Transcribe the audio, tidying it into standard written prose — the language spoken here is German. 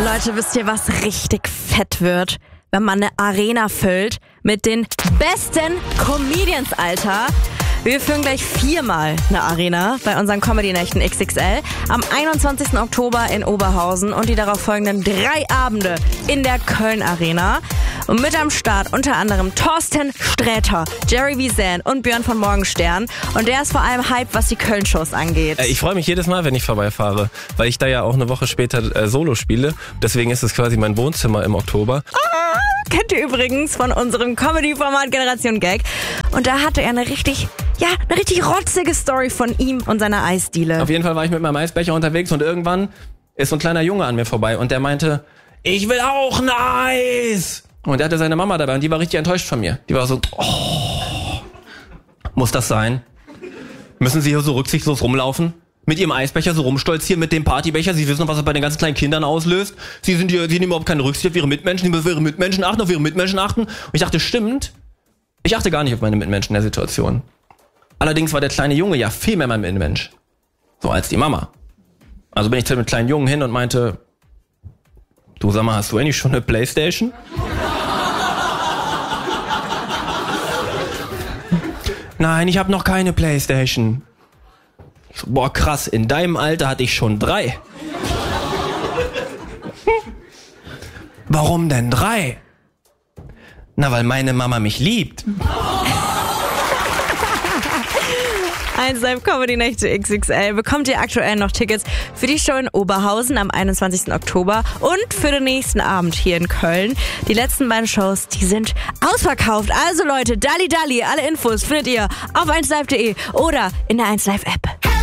Leute, wisst ihr, was richtig fett wird? Wenn man eine Arena füllt mit den besten Comedians, Alter. Wir füllen gleich 4-mal eine Arena bei unseren Comedy-Nächten XXL am 21. Oktober in Oberhausen und die darauf folgenden 3 Abende in der Köln-Arena. Und mit am Start unter anderem Thorsten Sträter, Jerry Wiesän und Björn von Morgenstern. Und der ist vor allem Hype, was die Köln-Shows angeht. Ich freue mich jedes Mal, wenn ich vorbeifahre, weil ich da ja auch eine Woche später Solo spiele. Deswegen ist es quasi mein Wohnzimmer im Oktober. Kennt ihr übrigens von unserem Comedy-Format Generation Gag. Und da hatte er eine richtig rotzige Story von ihm und seiner Eisdiele. Auf jeden Fall war ich mit meinem Eisbecher unterwegs und irgendwann ist so ein kleiner Junge an mir vorbei und der meinte, ich will auch ein Eis. Und er hatte seine Mama dabei und die war richtig enttäuscht von mir. Die war so, muss das sein? Müssen Sie hier so rücksichtslos rumlaufen? Mit Ihrem Eisbecher so rumstolzieren, mit dem Partybecher? Sie wissen noch, was das bei den ganzen kleinen Kindern auslöst? Sie nehmen überhaupt keine Rücksicht auf Ihre Mitmenschen, die müssen auf ihre Mitmenschen achten. Und ich dachte, stimmt, ich achte gar nicht auf meine Mitmenschen in der Situation. Allerdings war der kleine Junge ja viel mehr mein Mitmensch. So als die Mama. Also bin ich zu dem kleinen Jungen hin und meinte, du sag mal, hast du eigentlich schon eine Playstation? Nein, ich habe noch keine Playstation. Ich so, boah, krass, in deinem Alter hatte ich schon 3. Warum denn 3? Na, weil meine Mama mich liebt. 1Live Comedy-Nächte XXL bekommt ihr aktuell noch Tickets für die Show in Oberhausen am 21. Oktober und für den nächsten Abend hier in Köln. Die letzten beiden Shows, die sind ausverkauft. Also Leute, Dalli, alle Infos findet ihr auf 1Live.de oder in der 1Live App.